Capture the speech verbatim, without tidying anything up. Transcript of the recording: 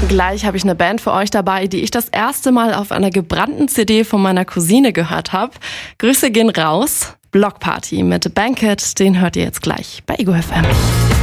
Gleich habe ich eine Band für euch dabei, die ich das erste Mal auf einer gebrannten C D von meiner Cousine gehört habe. Grüße gehen raus. Blockparty mit Banquet, den hört ihr jetzt gleich bei Ego F M.